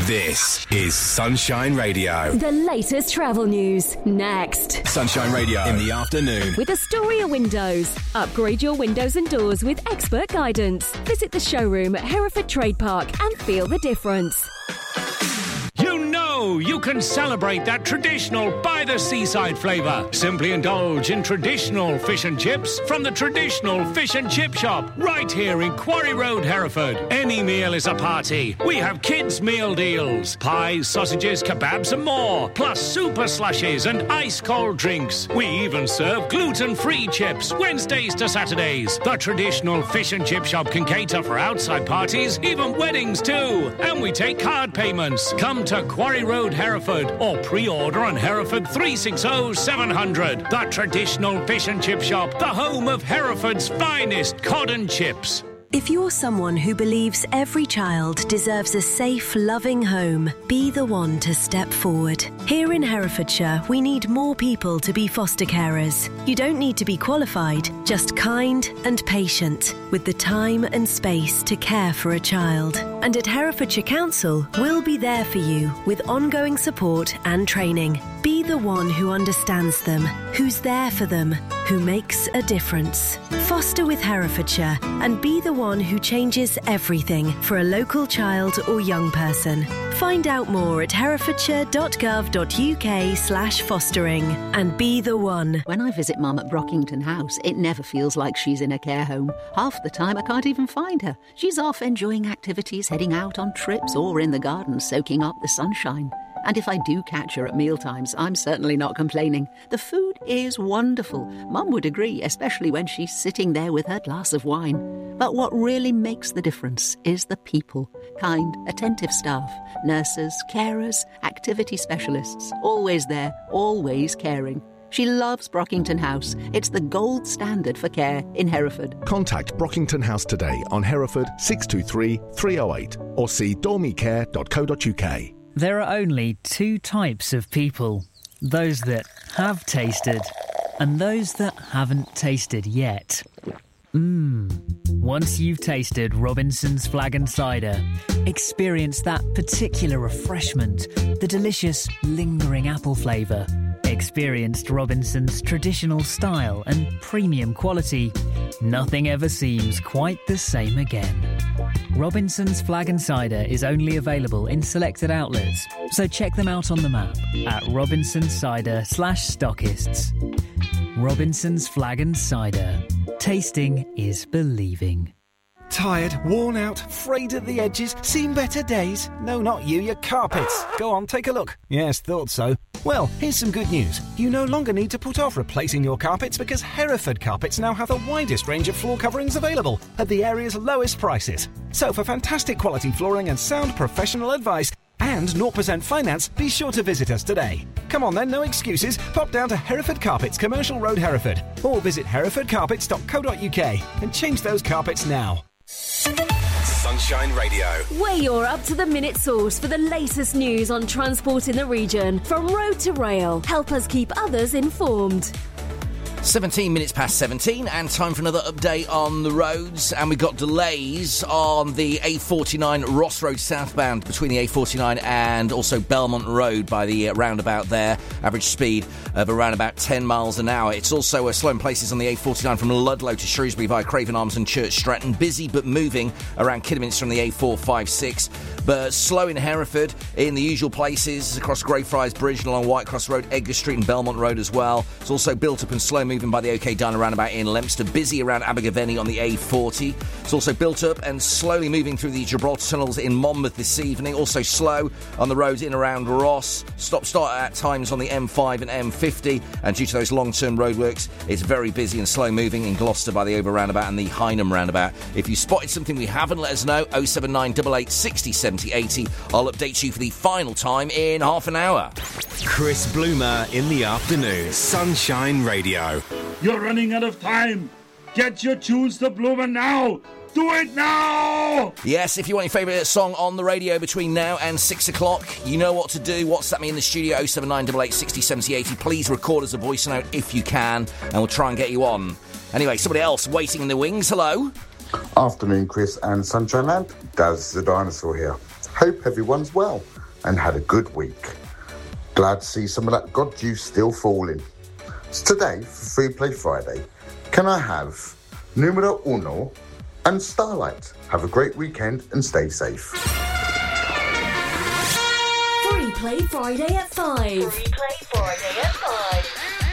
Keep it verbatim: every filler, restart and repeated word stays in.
This is Sunshine Radio. The latest travel news, next. Sunshine Radio in the afternoon. With Astoria Windows. Upgrade your windows and doors with expert guidance. Visit the showroom at Hereford Trade Park and feel the difference. You know you can celebrate that traditional by-the-seaside flavour. Simply indulge in traditional fish and chips from the traditional fish and chip shop right here in Quarry Road, Hereford. Any meal is a party. We have kids' meal deals. Pies, sausages, kebabs and more. Plus super slushies and ice-cold drinks. We even serve gluten-free chips Wednesdays to Saturdays. The traditional fish and chip shop can cater for outside parties, even weddings too. And we take card payments. Come to Quarry Road, Hereford, or pre-order on Hereford three six zero seven hundred. The traditional fish and chip shop, the home of Hereford's finest cod and chips. If you're someone who believes every child deserves a safe, loving home, be the one to step forward. Here in Herefordshire, we need more people to be foster carers. You don't need to be qualified, just kind and patient, with the time and space to care for a child. And at Herefordshire Council, we'll be there for you with ongoing support and training. Be the one who understands them, who's there for them, who makes a difference. Foster with Herefordshire and be the one who changes everything for a local child or young person. Find out more at herefordshire.gov.uk slash fostering and be the one. When I visit Mum at Brockington House, it never feels like she's in a care home. Half the time I can't even find her. She's off enjoying activities, heading out on trips or in the garden soaking up the sunshine. And if I do catch her at mealtimes, I'm certainly not complaining. The food is wonderful. Mum would agree, especially when she's sitting there with her glass of wine. But what really makes the difference is the people. Kind, attentive staff, nurses, carers, activity specialists. Always there, always caring. She loves Brockington House. It's the gold standard for care in Hereford. Contact Brockington House today on Hereford six two three, three oh eight or see dormicare dot co dot uk. There are only two types of people. Those that have tasted and those that haven't tasted yet. Mmm. Once you've tasted Robinson's Flag and Cider, experience that particular refreshment, the delicious, lingering apple flavour. Experienced Robinson's traditional style and premium quality. Nothing ever seems quite the same again. Robinson's Flag and Cider is only available in selected outlets, so check them out on the map at Robinson's Cider slash stockists. Robinson's Flag and Cider. Tasting is believing. Tired, worn out, frayed at the edges, seen better days? No, not you, your carpets. Go on, take a look. Yes, thought so. Well, here's some good news. You no longer need to put off replacing your carpets because Hereford Carpets now have the widest range of floor coverings available at the area's lowest prices. So for fantastic quality flooring and sound professional advice and zero percent finance, be sure to visit us today. Come on then, no excuses. Pop down to Hereford Carpets, Commercial Road, Hereford, or visit hereford carpets dot co dot uk and change those carpets now. Sunshine Radio. We're your up-to-the-minute source for the latest news on transport in the region. From road to rail, help us keep others informed. seventeen minutes past seventeen, and time for another update on the roads. And we've got delays on the A forty-nine Ross Road southbound between the A forty-nine and also Belmont Road by the uh, roundabout there. Average speed of around about ten miles an hour. It's also uh, slow in places on the A forty-nine from Ludlow to Shrewsbury via Craven Arms and Church Stretton. Busy but moving around Kidderminster from the A four fifty-six. But slow in Hereford in the usual places across Greyfriars Bridge and along Whitecross Road, Edgar Street and Belmont Road as well. It's also built up and slow moving by the OK Diner roundabout in Leominster. Busy around Abergavenny on the A forty. It's also built up and slowly moving through the Gibraltar tunnels in Monmouth this evening. Also slow on the roads in around Ross. Stop-start at times on the M five and M fifty. And due to those long-term roadworks, it's very busy and slow moving in Gloucester by the Ober roundabout and the Hynham roundabout. If you spotted something we haven't, let us know. oh seven nine eight eight six oh seven oh eight oh. I'll update you for the final time in half an hour. Chris Bloomer in the afternoon. Sunshine Radio. You're running out of time. Get your tunes to Bloomer now. Do it now! Yes, if you want your favourite song on the radio between now and six o'clock, you know what to do. WhatsApp me in the studio, oh seven nine eight eight six oh seven oh eight oh. Please record us a voice note if you can, and we'll try and get you on. Anyway, somebody else waiting in the wings. Hello. Afternoon, Chris and Sunshine Land. Daz the Dinosaur here. Hope everyone's well and had a good week. Glad to see some of that God juice still falling. So today, for Food Play Friday, can I have numero uno and Starlight? Have a great weekend and stay safe. Free Play Friday at five. Free Play Friday at five.